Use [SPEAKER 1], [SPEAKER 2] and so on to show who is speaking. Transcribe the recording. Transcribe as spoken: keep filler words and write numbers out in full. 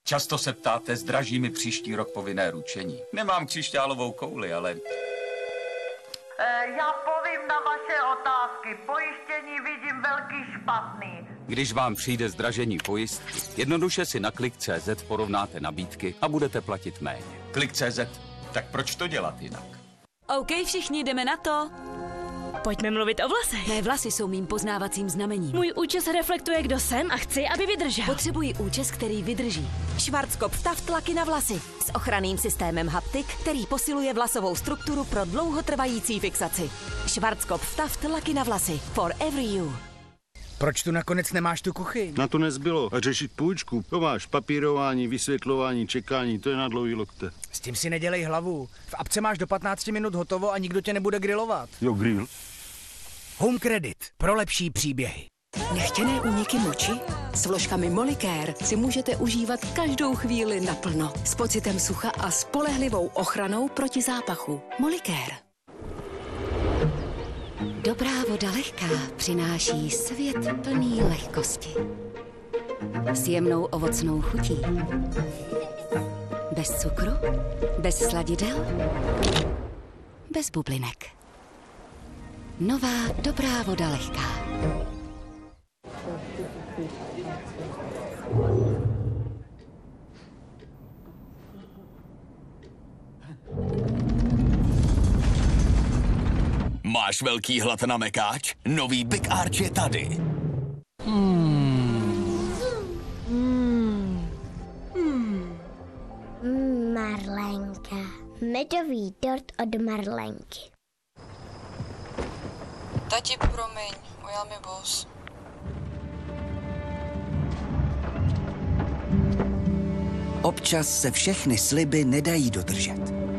[SPEAKER 1] Často se ptáte, zdraží mi příští rok povinné ručení. Nemám křišťálovou kouli, ale...
[SPEAKER 2] E, já povím na vaše otázky. Pojištění vidím velký špatný.
[SPEAKER 1] Když vám přijde zdražení pojistky, jednoduše si na klik tečka cé zet porovnáte nabídky a budete platit méně. klik tečka cé zet, tak proč to dělat jinak?
[SPEAKER 3] OK, všichni jdeme na to.
[SPEAKER 4] Pojďme mluvit o vlasech.
[SPEAKER 3] Mé vlasy jsou mým poznávacím znamením.
[SPEAKER 4] Můj účes reflektuje, kdo jsem a chci, aby vydržel.
[SPEAKER 3] Potřebuji účes, který vydrží. Schwarzkopf Taft laky na vlasy s ochranným systémem haptik, který posiluje vlasovou strukturu pro dlouhotrvající fixaci. Schwarzkopf Taft laky na vlasy. For every you.
[SPEAKER 5] Proč tu nakonec nemáš tu kuchyň?
[SPEAKER 6] Na to nezbylo. A řešit půjčku. To máš papírování, vysvětlování, čekání, to je na dlouhý lokte.
[SPEAKER 5] S tím si nedělej hlavu. V apce máš do patnácti minut hotovo a nikdo tě nebude grilovat.
[SPEAKER 6] Jo, grill.
[SPEAKER 5] Home Credit. Pro lepší příběhy.
[SPEAKER 7] Nechtěné úniky moči? S vložkami Molicare si můžete užívat každou chvíli naplno. S pocitem sucha a spolehlivou ochranou proti zápachu. Molicare.
[SPEAKER 8] Dobrá voda lehká přináší svět plný lehkosti. S jemnou ovocnou chutí. Bez cukru, bez sladidel, bez bublinek. Nová dobrá voda lehká.
[SPEAKER 9] Máš velký hlad na mekáč? Nový Big Arch je tady.
[SPEAKER 10] Hmm. Hmm. Hmm. Marlenka. Medový dort od Marlenky.
[SPEAKER 11] Tati, promiň, ujel mi vůz.
[SPEAKER 12] Občas se všechny sliby nedají dodržet.